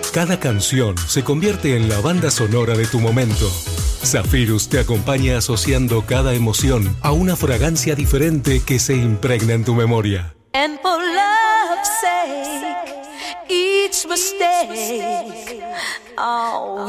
Cada canción se convierte en la banda sonora de tu momento. Zephyrus te acompaña asociando cada emoción a una fragancia diferente que se impregna en tu memoria. And for love's sake, each mistake, oh,